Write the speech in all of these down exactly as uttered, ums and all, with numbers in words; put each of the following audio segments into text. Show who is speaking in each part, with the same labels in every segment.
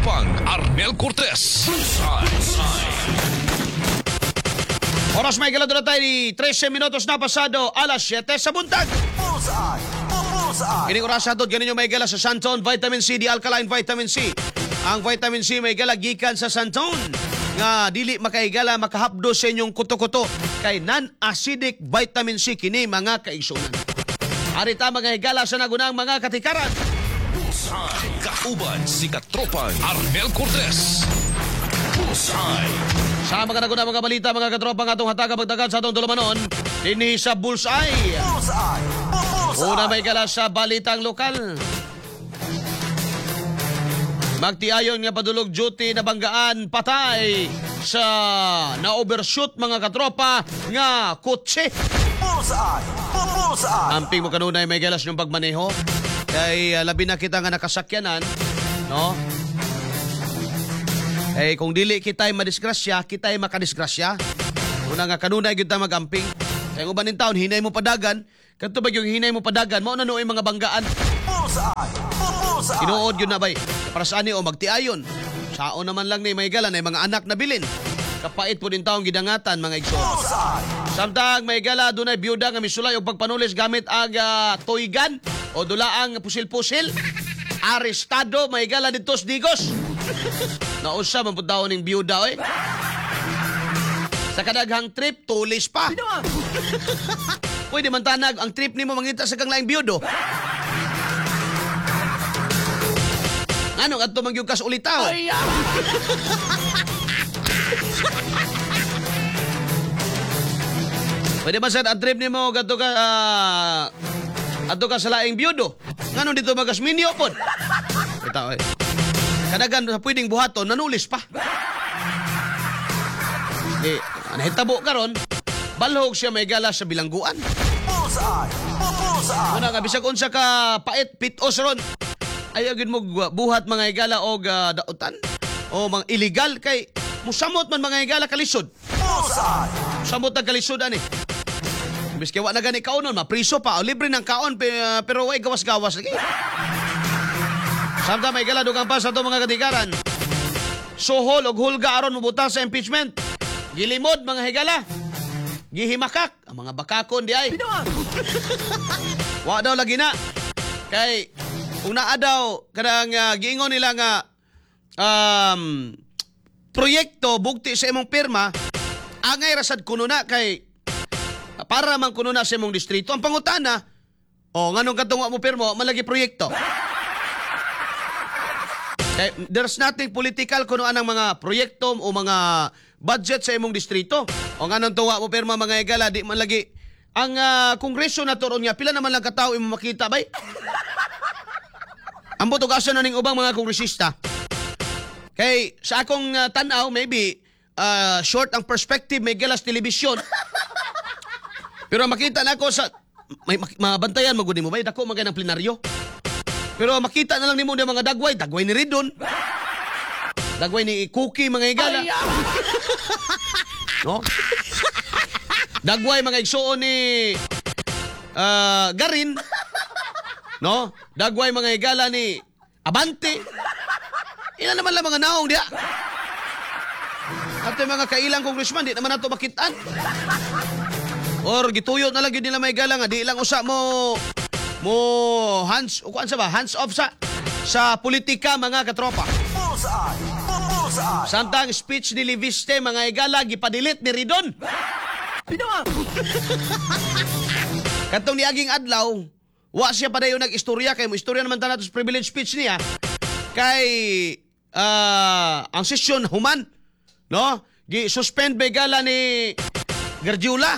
Speaker 1: Katropang Arnel Cortez.
Speaker 2: Oras may galado na tayo ni thirteen minutos na pasado alas siyete sa buntag.
Speaker 3: Bullseye! Bullseye!
Speaker 2: Ining oras atod ganinyo may gala sa Santon Vitamin C, di alkaline vitamin C. Ang vitamin C may gala gikan sa Santon nga dili makaigala makahapdo sa inyong kuto-kuto kay non-acidic vitamin C kini mga kaigsunan. Arita mga higala sa nagunang mga katikaran.
Speaker 1: Kauban si Katropang Arnel Cortez. Bullseye.
Speaker 2: Sa mga nagunang mga balita mga katropa nga atong hataga pagdagan sa atong dulumanon dinhi sa Bullseye.
Speaker 3: Bullseye! Bullseye!
Speaker 2: Una may gala sa balitang lokal. Magtiayon nga padulog duty na banggaan patay sa na-overshoot mga katropa nga kotse.
Speaker 3: Bullseye! Bullseye!
Speaker 2: Amping mo kanunay may galas yung pagmaneho. Kay uh, labi na kita nga nakasakyanan, no? Eh kung dili kita'y madisgrasya, kita'y makadisgrasya. Una nga kanunay gyud ta magamping. Kay uban ning taon hinay mo padagan, kadto ba yung hinay mo padagan, mao na noy mga banggaan.
Speaker 3: Bullseye! Bullseye!
Speaker 2: Tinuod yun na bay. Para saan ni o magtiayon. Sao naman lang ni may galan ay mga anak na bilin. Kapait po din taong gidangatan mga igsoon.
Speaker 3: Bullseye!
Speaker 2: Samtang may gala dunay byuda nga misulay og pagpanulis gamit aga toygan o dulaang pusil-pusil. Arestado may gala dito sa Digos. Nausa man pud daw ning byuda oy. Sa kadaghang trip tulis pa. Pwede man tanag ang trip nimo mangita sa kang laing byudo. Ano adto man gyud kas ulitaw? Pwede ba sad ang trip nimo gadto ka uh, adto ka sa laing byudo? Ngano dito magas minyo pod? Kita oy. Kadagan sa pwedeng buhaton nanulis pa. Di, nahitabo karon, balhog siya may gala sa bilangguan.
Speaker 3: Bullseye! Bullseye!
Speaker 2: Una nga bisag unsa ka pait pitos ron. Ayaw gid mo buhat mga igala og uh, dautan o mga illegal kay musamot man mga igala kalisod.
Speaker 3: Bullseye!
Speaker 2: Samot ang kalisod ani. Biski wa na gani kaonon, mapriso pa o libre ng kaon pe- pero way gawas-gawas lagi. Samtang may gala dugang pa sa itong mga katikaran. Suhol og hulga aron mubutang sa impeachment. Gilimod mga higala. Gihimakak ang mga bakakon di ay. Wa daw lagi na. Kay kung naa daw kadang uh, giingon nila nga um, proyekto bugti sa imong pirma, angay rasad kuno na kay para man kuno na sa imong distrito. Ang pangutana, o nganong katong wa mo pirmo, malagi proyekto. Kay, there's nothing political kuno anang mga proyekto o mga budget sa imong distrito. O nganong tuwa mo pirma mga igala, di man lagi ang uh, kongreso na turon niya, pila naman lang katao imo makita bay? Ang butugasan na ning ubang mga kongresista. Kay sa akong uh, tanaw, maybe uh, short ang perspective may galas telebisyon. Pero makita na ako sa may mabantayan magudi mo bay dako magay ng plenaryo. Pero makita na lang nimo ng mga dagway, dagway ni Ridon. Dagway ni Cookie mga igala. No? Dagway mga igsuon ni uh, Garin. No? Dagway mga igala ni Abante. Ina naman lang mga naong diya. At yung mga kailang congressman, di naman nato makitaan. Or gituyo na lang yun nila may gala nga. Di lang usa mo mo hands, o kuan sa ba? Hands off sa sa politika mga katropa.
Speaker 3: Bullseye! Bullseye!
Speaker 2: Samtang speech ni Liviste mga igala, gipadilit ni Ridon. Katong niaging adlaw, wa siya pa dayon nag-istorya kay mo istorya naman tanato sa privilege speech niya. Kay uh, ang session human, no? Gi-suspend ba gala ni Gargiula.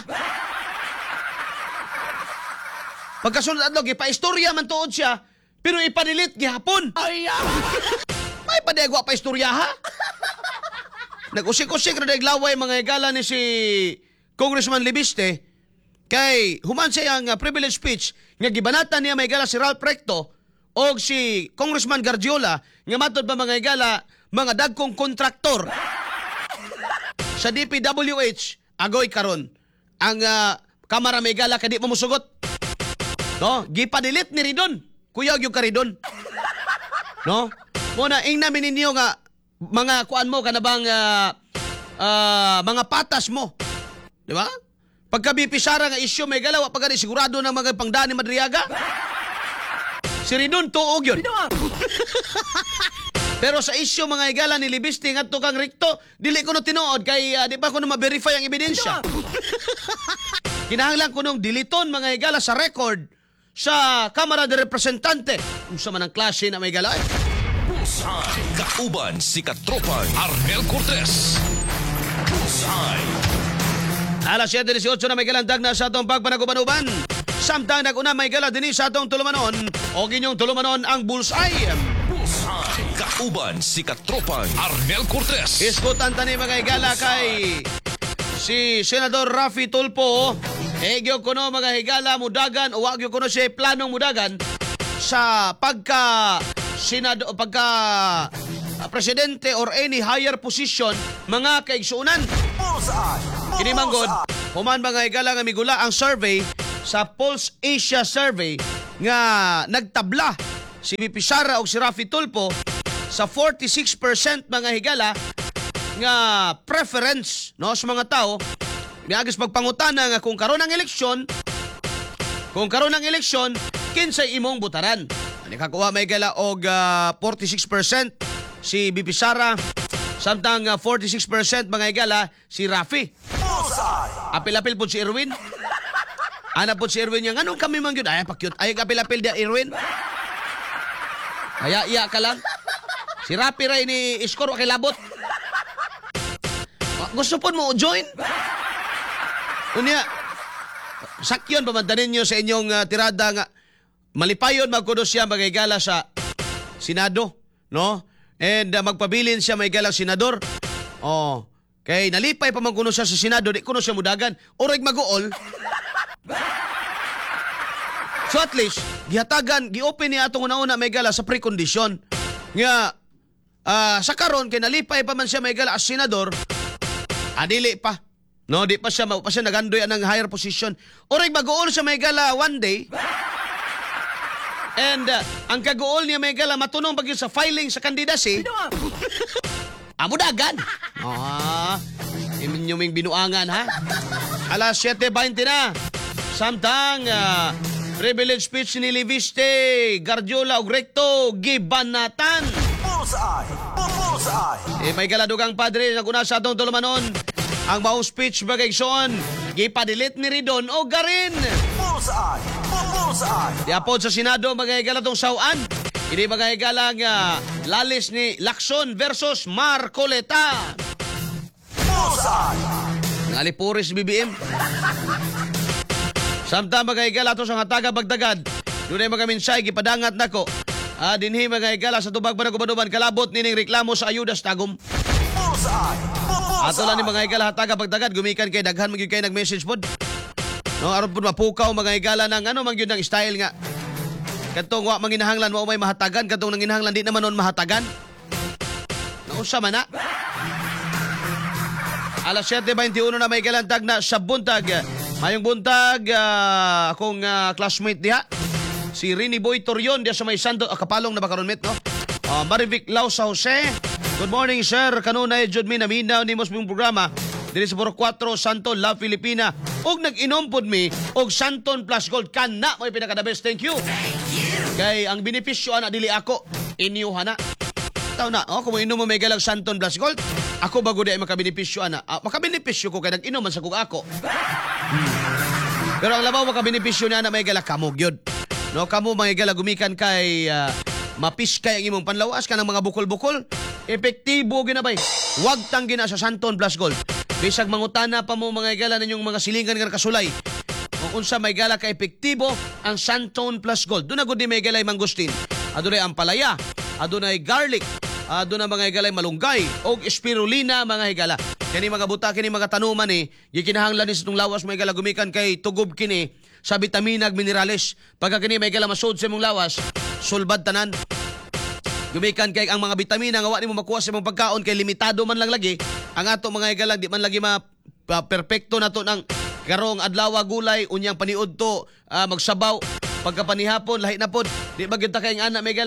Speaker 2: Pagkasunod adlaw gipa-istorya man tuod siya, pero ipanilit gihapon. Ay, may padegwa pa istorya ha. Nag-usik-usik ra daglaway mga igala ni si Congressman Libiste kay human siya ang uh, privilege speech nga gibanatan niya may igala si Ralph Recto og si Congressman Gargiola nga matod ba mga igala mga dagkong kontraktor sa D P W H agoy karon ang uh, kamera may igala kadi mo musugot. No, gipadilit ni Ridon. Kuya gyud ka Ridon. No? Muna, ing namin ninyo nga, mga kuan mo, kanabang ah, ah, mga patas mo. Di ba? Pagka bipisara nga isyo, may galaw, pagka di sigurado ng mga pangdani Madriaga. Si Ridon, tuog yun. Pero sa isyo, mga igala ni Libiste, nga to kang rikto, dili ko no tinuod, kay uh, di pa ko no ma-verify ang ebidensya. Kinahanglan ko nung diliton, mga igala, sa record, sa Kamara de Representante. Kung sa manang klase na may gala.
Speaker 1: Bullseye. Kauban si Katropan Arnel Cortez. Bullseye.
Speaker 2: Alas siyete dieciocho na may galandag na sa atong pagpanaguban-uban. Samtang nag-una may gala din sa atong tulumanon o ginyong tulumanon ang Bullseye.
Speaker 1: Bullseye. Kauban si Katropan Arnel Cortez.
Speaker 2: Iskutan tani mga igala kay si Senador Raffy Tulfo. Egyo kuno mga higala mudagan o wagyo kuno siya planong mudagan sa pagka senado pagka uh, presidente or any higher position mga kaigsuunan.
Speaker 3: Bullseye.
Speaker 2: Kini manggod, human mga higala nga migula ang survey sa Pulse Asia Survey nga nagtabla si B P Sara o si Raffy Tulfo sa forty-six percent mga higala nga preference no sa mga tao. Miagis pagpangutana nga kung karon ang eleksyon, kung karon ang eleksyon, kinsay imong butaran. Ani kakuha may gala og uh, forty-six percent si B P Sara, samtang uh, forty-six percent mga igala si Raffy.
Speaker 3: Bullseye.
Speaker 2: Apil-apil po si Erwin. Ana po si Erwin niya, anong kami man yun? Ay, pa-cute. Ay, apil-apil dia Erwin. Kaya iya ka lang. Si Raffy ray ni Iskor kay labot. Gusto po mo join? Unya, sakyon pamantanin nyo sa inyong uh, tirada nga malipayon magkudo siya magigala sa Senado, no? And uh, magpabilin siya magigala senador. Oh, kay nalipay pa man kuno siya sa Senado, di kuno siya mudagan. Oreg mag-uol. So at least, gihatagan, gi-open niya atong una-una magigala sa precondition. Nga, uh, sa karon kay nalipay pa man siya magigala as senador, adili pa. No, di pa siya, pa siya nagandoy ang higher position. Oray, mag-uol siya may gala one day. And uh, ang kag-uol niya may gala matunong pag sa filing sa candidacy. Amudagan. Ah, iminyuming binuangan, ha? Alas siyete twenty na. Samtang, uh, privilege speech ni Libiste, Gardiola ug Recto, gibanatan.
Speaker 3: Bullseye. Bullseye.
Speaker 2: Eh, may galadugang padre, naguna sa atong tulumanon. Ang maong speech bagayson, gipadilit ni Ridon o garin.
Speaker 3: Bullseye. Bullseye.
Speaker 2: Diapod sa Senado, magayagala tong sawan. Hindi magayagala nga lalis ni Lacson versus Marcoleta.
Speaker 3: Bullseye.
Speaker 2: Nalipuris B B M. Samtang magayagala to sa hataga bagdagad. Doon ay mga minsay, gipadangat nako. Ah, dinhi magayagala sa tubag pa na kumaduman, kalabot nining reklamo sa ayuda sa tagom.
Speaker 3: Bullseye.
Speaker 2: Ato lang ni mga igala hataga pagdagad, gumikan kay daghan magyud kay nag-message pod. No, aron pud mapukaw mga igala ng ano man gyud ang style nga. Kadtong wa manginahanglan mo may mahatagan, kadtong nanginahanglan di naman on mahatagan. Nausa man na. Alas siyete twenty-one na may galantag na sa buntag. Mayong buntag uh, akong uh, classmate diha. Si Rini Boy Torion diha sa may Santo, uh, kapalong na ba karon met no? Uh, Marivic Lau sa Jose. Good morning, sir. Kanunay, Jud mi naminaw ni mos mong programa. Dili sa Puro four, Santon, La Filipina. Og nag-inom pod mi, og Santon Plus Gold. Kana, may pinaka-the best. Thank you. Thank you. Kay ang benepisyo, ana, dili ako. Inyo, hana. Taw na, oh, kung inom mo may galang Santon Plus Gold, ako bago di ay makabenepisyo, ana. Ah, makabenepisyo ko kay nag-inom man sa kung ako. Hmm. Pero ang labaw, makabenepisyo na, ana, may galang kamog yun. No, kamo may galang gumikan kay... Uh, mapiskay ang imong panlawas ka ng mga bukol-bukol, epektibo ginabay. Huwag tang gina sa Santon Plus Gold. Bisag mangutana pa mo mga igala ninyong mga silingan nga kasulay. Kung unsa may gala ka epektibo ang Santon Plus Gold. Doon na gud di may galay mangustin. Adunay ampalaya, adunay garlic, adunay mga igalay malunggay og spirulina mga higala. Kani mga buta kini mga tanuman ni, eh, gikinahanglan ni sa tong lawas mga igala gumikan kay tugob kini sa bitamina ug minerales. Pagka kini may igala masud sa imong lawas, sulbad tanan. Gumikan kay ang mga bitamina nga wa nimo makuha sa imong pagkaon kay limitado man lang lagi. Ang ato mga igalang di man lagi ma uh, perpekto nato ng karong adlaw gulay unyang paniud to uh, magsabaw pagka panihapon lahi na pod. Di ba gyud ta kay ang ana may gala.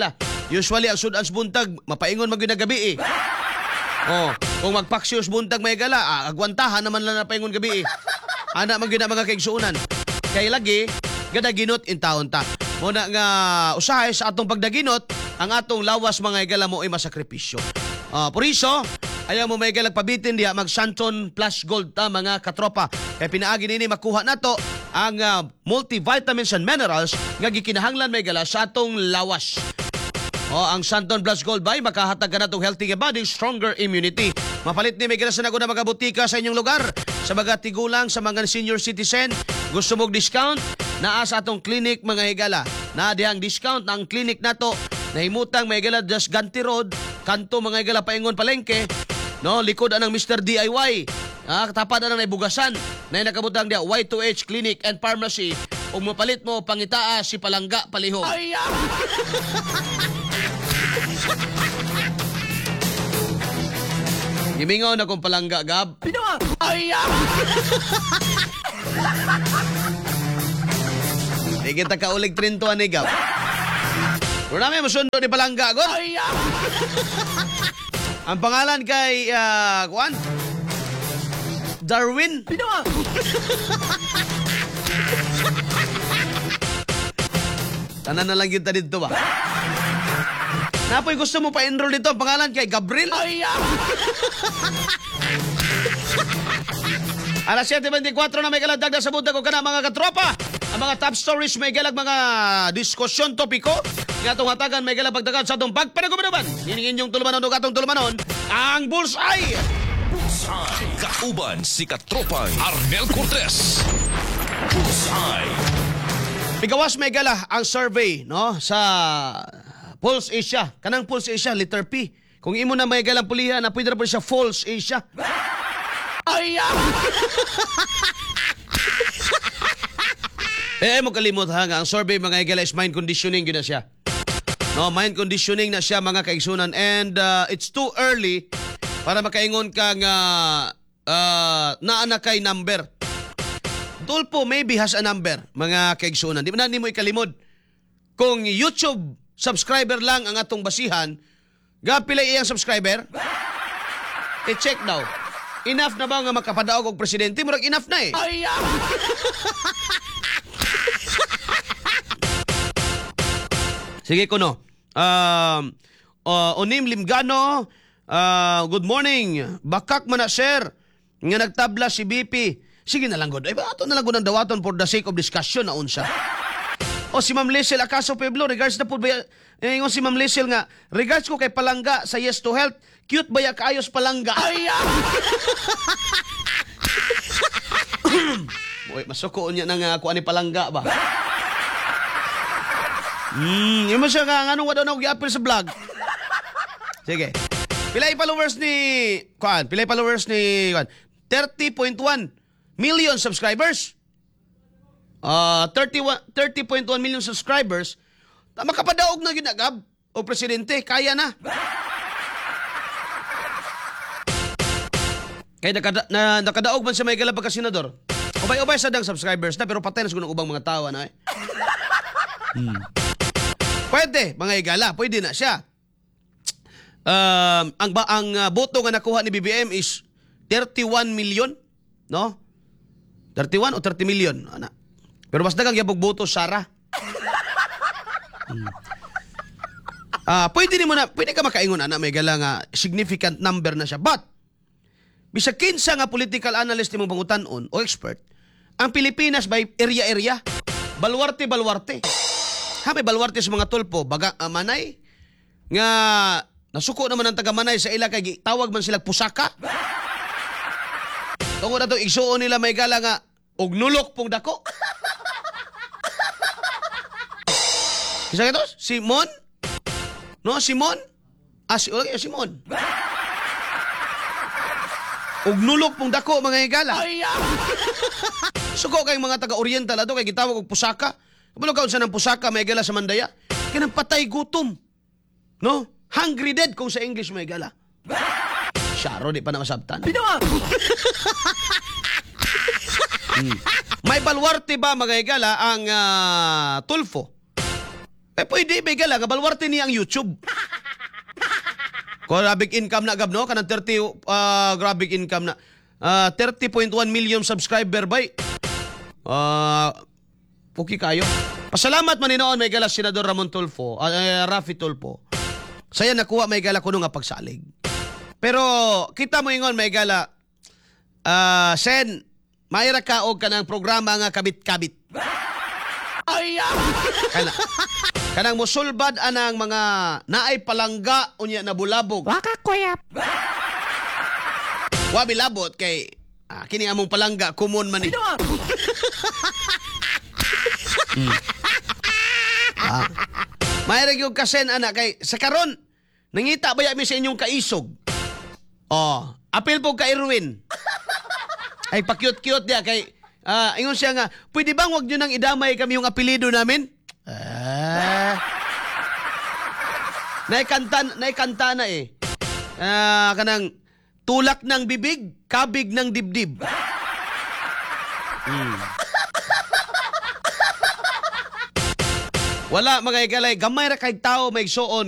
Speaker 2: Usually, ang sudans buntag, mapaingon mag gabi eh. Oh, kung magpaksios buntag may gala, ah, agwantahan naman lang na paingon gabi eh. Ana man gyud na mga kaigsuunan. Kay lagi, gada ginot in taon ta. Muna nga usahay sa atong pagdaginot, ang atong lawas mga igala mo ay masakripisyo. Uh, por iso, ayaw mo may galag pabitin diha mag Santon Plus Gold ta mga katropa. Kaya pinaagi nini makuha nato ang uh, multivitamins and minerals nga gikinahanglan may gala sa atong lawas. O ang Santon Plus Gold bay makahatag ka na itong healthy body, stronger immunity. Mapalit ni may gala sa nago na mga butika sa inyong lugar. Sa mga tigulang, sa mga senior citizen, gusto mong discount? Naa sa atong clinic mga higala. Na dihang discount ang clinic nato. Nahimutang may higala just Ganti Road, kanto mga higala paingon palengke. No, likod anang Mister D I Y. Ah, tapad anang naibugasan. Na nakabutang dia Y two H Clinic and Pharmacy. Ug mapalit mo pangitaa si Palangga Palihog. Ay, Gimingaw na kong palangga, Gab.
Speaker 3: Pinawa! Ay!
Speaker 2: Di kita kaulig trintuan ni Gab. Pero namin masundo ni palangga, God.
Speaker 3: Ay!
Speaker 2: Ang pangalan kay, uh, Juan? Darwin.
Speaker 3: Pinawa!
Speaker 2: Tanan na lang kita dito ba? Napoy gusto mo pa-enroll dito. Ang pangalan kay Gabriel.
Speaker 3: Ay!
Speaker 2: Alas siyete bentikwatro na may kalagdag na sa buntag ko ka na mga katropa. Ang mga top stories may galag mga diskusyon topiko. Nga itong hatagan may galag pagdagan sa itong pagpanagumanuban. Hining inyong tulumanon o katong tulumanon, ang Bullseye.
Speaker 1: Bullseye. Kauban si katropang Arnel Cortez. Bullseye.
Speaker 2: Pigawas may gala ang survey no sa Pulse Asia. Kanang Pulse Asia, letter P. Kung imo na may galang pulihan, na pwede na po siya False Asia.
Speaker 3: Ay!
Speaker 2: Eh, mo kalimot ha nga. Ang survey mga igala is mind conditioning yun na siya. No, mind conditioning na siya mga kaigsunan. And uh, it's too early para makaingon ka nga uh, naana kay number. Tulpo maybe has a number mga kaigsunan. Di ba na ni mo ikalimod? Kung YouTube subscriber lang ang atong basihan, gapila iyang subscriber, i-check daw. Enough na ba nga makapadaog og presidente? Murag enough na eh.
Speaker 3: Ay!
Speaker 2: Sige kuno. Um, uh, Onim Limgano, uh, good morning. Bakak man na sir, nga nagtabla si B P. Sige na lang god. Ay ba ato na lang god ang dawaton for the sake of discussion na unsa. O si Ma'am Liesel Acaso Pueblo, regards na po ba, eh, si Ma'am Liesel nga, regards ko kay Palangga sa Yes to Health, cute ba ya kaayos Palangga?
Speaker 3: Ay!
Speaker 2: Boy, masuko niya na nga ako ani Palangga ba? Hmm, yung mo siya nga, anong wala na mag-i-appeal sa vlog? Sige. Pilay followers ni, kuan, pilay followers ni, kuan, thirty point one million subscribers. Uh, thirty point one million subscribers, makapadaog na ginagab o presidente, kaya na. Kaya nakada, na, nakadaog man sa may galap pagkasenador. Ubay-ubay sa dang subscribers na, pero patay na siguro ng ubang mga tawa na eh. Hmm. Pwede, mga igala, pwede na siya. Um, ang, ang uh, boto nga nakuha ni B B M is thirty-one million, no? thirty-one o thirty million, ana. Pero mas dagang yabog boto, Sara. Hmm. Ah, pwede ni mo na, pwede ka makaingon ana may gala nga significant number na siya. But bisa kinsa nga political analyst imong pangutan-on o expert, ang Pilipinas by area-area, balwarte-balwarte. Ha, may balwarte sa mga tulpo, baga uh, manay nga nasuko naman ang taga Manay sa ila kay tawag man sila pusaka. Tungod na to igsuon nila may gala nga og nulok pong dako. Kisa ito? Simon? No, Simon? Ah, si, okay, Simon. Og nulok pong dako, mga higala. Suko kayong mga taga-oriental ato, kay gitawag og pusaka. Kabalo kaon sa ng pusaka, may higala sa Mandaya. Kaya patay gutom. No? Hungry dead kung sa English, may higala. Syaro, di pa na masabtan.
Speaker 3: Pinawa!
Speaker 2: hmm. May balwarte ba, mga higala, ang uh, tulfo? Eh, pwede, may gala, kabalwarte niya ang YouTube. Kung grabe income na, gab, no? Kanang thirty, uh, grabe income na. Uh, thirty point one million subscriber, bay. Uh, puki kayo. Pasalamat maninoon, may gala, Senador Ramon Tulfo, uh, Rafi Tulfo. Saya nakuha, may gala, kuno nga pagsalig. Pero, kita mo ingon, may gala, uh, Sen, mayra ka og kanang programa nga kabit-kabit.
Speaker 3: Ay, ah.
Speaker 2: Kana, kanang musulbad anang mga naay palangga unya na bulabog.
Speaker 3: Waka kuyap.
Speaker 2: Wa bilabot kay ah, kini among palangga kumon man ni. hmm. ah. Mayroon yung kasen anak kay sa karon nangita ba mi sa inyong kaisog. Oh, apil po kay Erwin. Ay pa-cute-cute dia kay ah, ingon siya nga, pwede bang wag niyo nang idamay kami yung apelyido namin? Ah. Naikanta, naikanta na eh. Ah, kanang tulak ng bibig, kabig ng dibdib. Hmm. Wala mga igalay, gamay ra kay tao may igsuon